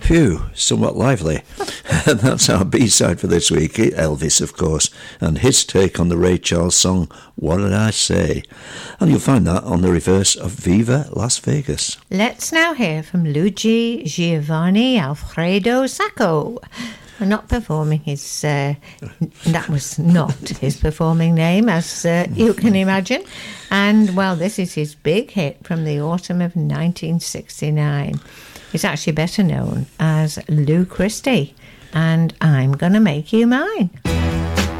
Phew, somewhat lively. And that's our B-side for this week, Elvis, of course, and his take on the Ray Charles song, What Did I Say? And you'll find that on the reverse of Viva Las Vegas. Let's now hear from Luigi Giovanni Alfredo Sacco. Not performing his, that was not his performing name, as you can imagine. And, well, this is his big hit from the autumn of 1969. It's actually better known as Lou Christie, and I'm Gonna Make You Mine.